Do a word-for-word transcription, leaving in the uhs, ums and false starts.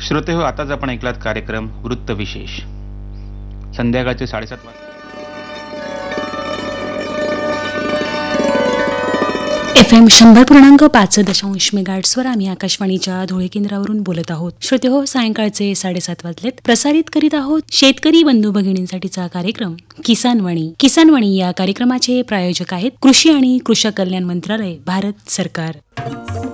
श्रोते हो, आताच आपण ऐकलात कार्यक्रम वृत्त विशेष. संध्याकाळचे साडेसात वाजता एफ एम शंभर पूर्णांक पाच दशांश मेगाहर्ट्झवर आम्ही आकाशवाणीच्या धुळे केंद्रावरून बोलत आहोत. श्रोते हो, सायंकाळचे साडेसात वाजलेत. प्रसारित करीत आहोत शेतकरी बंधू भगिनींसाठीचा कार्यक्रम किसानवाणी. किसानवाणी या कार्यक्रमाचे प्रायोजक आहेत कृषी आणि कृषक कल्याण मंत्रालय, भारत सरकार.